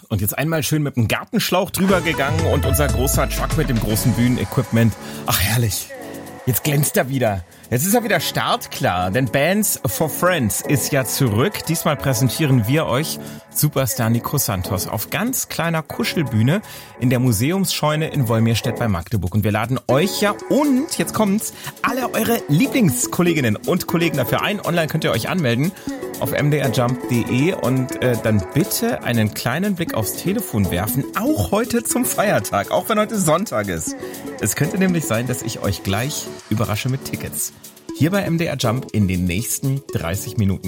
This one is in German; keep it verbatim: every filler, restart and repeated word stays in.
Und jetzt einmal schön mit dem Gartenschlauch drüber gegangen und unser großer Truck mit dem großen Bühnenequipment. Ach, herrlich. Jetzt glänzt er wieder. Jetzt ist er wieder startklar, denn Bands for Friends ist ja zurück. Diesmal präsentieren wir euch Superstar Nico Santos auf ganz kleiner Kuschelbühne in der Museumsscheune in Wolmirstedt bei Magdeburg. Und wir laden euch ja und, jetzt kommt's, alle eure Lieblingskolleginnen und Kollegen dafür ein. Online könnt ihr euch anmelden auf m d r jump punkt d e und äh, dann bitte einen kleinen Blick aufs Telefon werfen, auch heute zum Feiertag, auch wenn heute Sonntag ist. Es könnte nämlich sein, dass ich euch gleich überrasche mit Tickets. Hier bei M D R Jump in den nächsten dreißig Minuten.